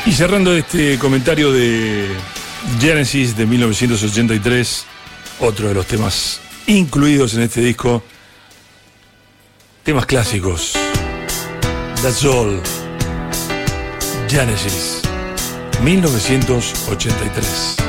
Y cerrando este comentario de Genesis de 1983, otro de los temas incluidos en este disco, temas clásicos. That's All, Genesis, 1983.